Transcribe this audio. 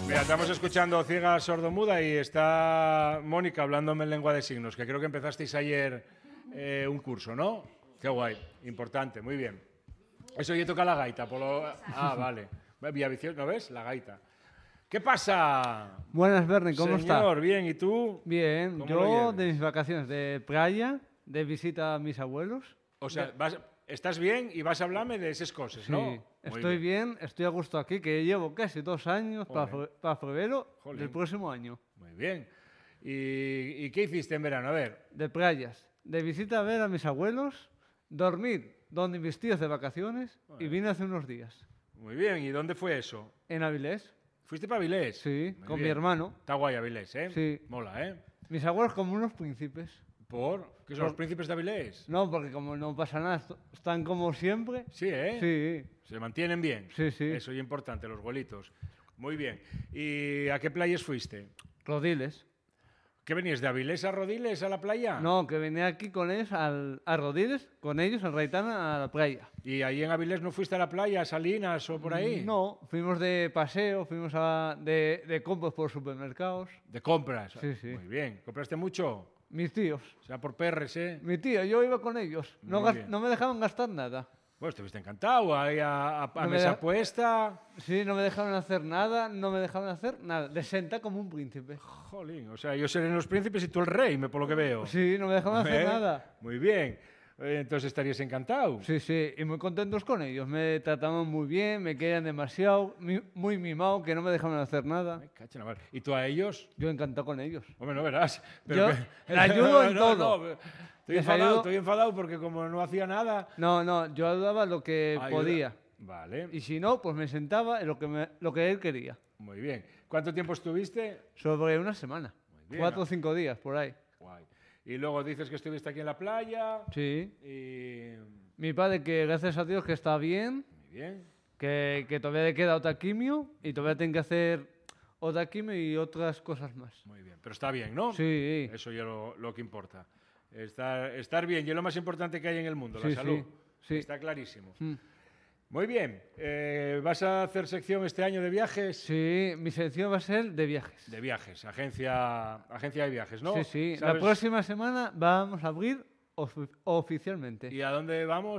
Mira, estamos escuchando Ciega Sordomuda y está Mónica hablándome en lengua de signos, que creo que empezasteis ayer un curso, ¿no? Qué guay, importante, muy bien. Eso ya toca la gaita. Ah, vale. Villaviciosa, ¿no ves? La gaita. ¿Qué pasa? Buenas, Bernie, ¿cómo está? Señor, bien, ¿y tú? Bien, ¿Cómo lo yo llevas? de mis vacaciones de playa, de visita a mis abuelos. O sea, estás bien y vas a hablarme de esas cosas, Sí, ¿no? Muy estoy bien, estoy a gusto aquí, que llevo casi 2 años Joder. para febrero Jolín. del próximo año. Muy bien. ¿Y qué hiciste en verano? A ver. De playas, de visita a ver a mis abuelos, dormir donde mis tíos de vacaciones y vine hace unos días. Muy bien. ¿Y dónde fue eso? En Avilés, ¿Fuiste para Avilés? sí, Muy con mi bien. hermano. Está guay Avilés, ¿eh? Sí. Mola, ¿eh? Mis abuelos como unos príncipes. ¿Por? ¿Qué son los príncipes de Avilés? No, porque como no pasa nada, están como siempre. Sí, ¿eh? Sí, Se mantienen bien. Sí, sí. Eso es importante, los abuelitos. Muy bien. ¿Y a qué playas fuiste? Rodiles. ¿Qué venías de Avilés a Rodiles a la playa? No, que venía aquí con ellos a Rodiles, con ellos en Raitana a la playa. ¿Y ahí en Avilés no fuiste a la playa, a Salinas o por ahí? No, fuimos de paseo, fuimos de compras por supermercados. ¿De compras? Sí, sí. Muy bien. ¿Compraste mucho? Mis tíos, O sea, por perres, ¿eh? mi tío, yo iba con ellos. No, Muy bien. no me dejaban gastar nada. Pues estuviste encantado, ahí a No me mesa da- puesta. Sí, no me dejaban hacer nada, no me dejaban hacer nada. De senta como un príncipe. Jolín, o sea, ellos serán los príncipes y tú el rey, por lo que veo. Sí, no me dejaban hacer ¿Eh? nada. Muy bien. Entonces estarías encantado. Sí, sí, y muy contentos con ellos. Me trataban muy bien, me querían demasiado, muy mimado, que no me dejaban hacer nada. Ay, cacha la mar. ¿Y tú a ellos? Yo encantado con ellos. Hombre, no verás. Yo le ayudo en todo. Les ayudo. Estoy enfadado porque como no hacía nada... No, yo ayudaba lo que ayuda- podía. Vale, Y si no, pues me sentaba en lo que él quería. muy bien. ¿Cuánto tiempo estuviste? Sobre una semana. bien, 4 o ¿no? 5 días, por ahí. Guay. Y luego dices que estuviste aquí en la playa. Sí. Y... Mi padre, que gracias a Dios que está bien, Muy bien. que todavía le queda otra quimio y todavía tiene que hacer otra quimio y otras cosas más. Muy bien. Pero está bien, ¿no? Sí, Eso ya lo que importa. Estar bien y es lo más importante que hay en el mundo, la Sí, salud. sí. Está clarísimo. Mm. Muy bien. ¿Vas a hacer sección este año de viajes? Sí, mi selección va a ser de viajes. De viajes, agencia de viajes, ¿no? Sí, sí. La ¿Sabes? próxima semana vamos a abrir oficialmente. ¿Y a dónde vamos?